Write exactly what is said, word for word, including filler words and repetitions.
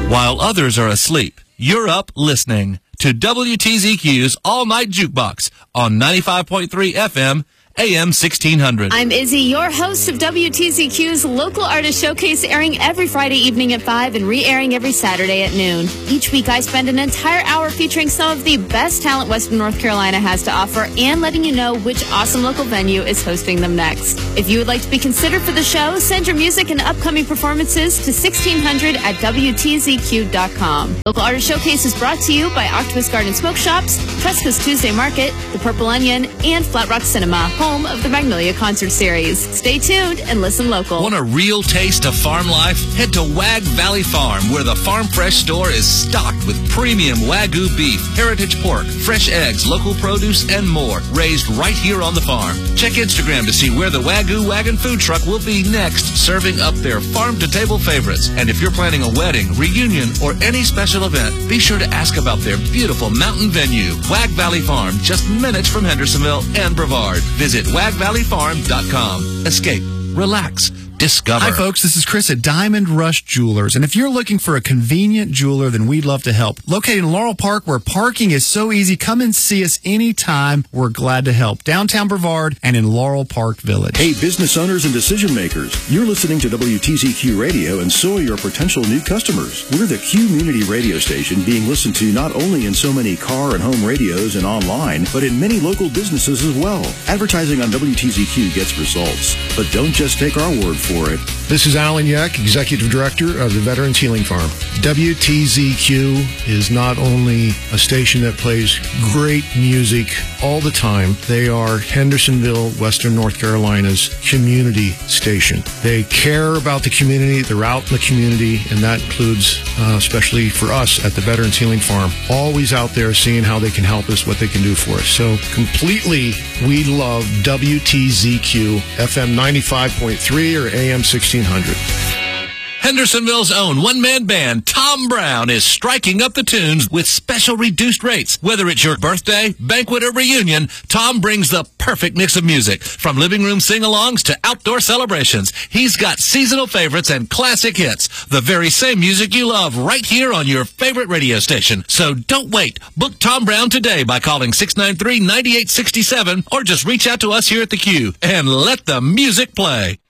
While others are asleep, you're up listening to W T Z Q's All Night Jukebox on ninety-five point three F M, A M sixteen hundred. I'm Izzy, your host of W T Z Q's Local Artist Showcase, airing every Friday evening at five and re-airing every Saturday at noon. Each week I spend an entire hour featuring some of the best talent Western North Carolina has to offer and letting you know which awesome local venue is hosting them next. If you would like to be considered for the show, send your music and upcoming performances to sixteen hundred at W T Z Q dot com. Local Artist Showcase is brought to you by Octopus Garden Smoke Shops, Tresca's Tuesday Market, The Purple Onion, and Flat Rock Cinema, home of the Magnolia Concert Series. Stay tuned and listen local. Want a real taste of farm life? Head to Wag Valley Farm, where the Farm Fresh store is stocked with premium Wagyu beef, heritage pork, fresh eggs, local produce, and more, raised right here on the farm. Check Instagram to see where the Wagyu Wagon food truck will be next, serving up their farm-to-table favorites. And if you're planning a wedding, reunion, or any special event, be sure to ask about their beautiful mountain venue, Wag Valley Farm, just minutes from Hendersonville and Brevard. Visit wag valley farm dot com. Escape, relax, discover. Hi, folks. This is Chris at Diamond Rush Jewelers. And if you're looking for a convenient jeweler, then we'd love to help. Located in Laurel Park, where parking is so easy, come and see us anytime. We're glad to help. Downtown Brevard and in Laurel Park Village. Hey, business owners and decision makers. You're listening to W T Z Q Radio, and so are your potential new customers. We're the community radio station being listened to not only in so many car and home radios and online, but in many local businesses as well. Advertising on W T Z Q gets results. But don't just take our word for for it. This is Alan Yeck, Executive Director of the Veterans Healing Farm. W T Z Q is not only a station that plays great music all the time, they are Hendersonville, Western North Carolina's community station. They care about the community, they're out in the community, and that includes, uh, especially for us at the Veterans Healing Farm, always out there seeing how they can help us, what they can do for us. So completely, we love W T Z Q, F M ninety-five point three or A M sixteen hundred. Hendersonville's own one-man band, Tom Brown, is striking up the tunes with special reduced rates. Whether it's your birthday, banquet, or reunion, Tom brings the perfect mix of music. From living room sing-alongs to outdoor celebrations, he's got seasonal favorites and classic hits. The very same music you love right here on your favorite radio station. So don't wait. Book Tom Brown today by calling six nine three, nine eight six seven or just reach out to us here at the Q and let the music play.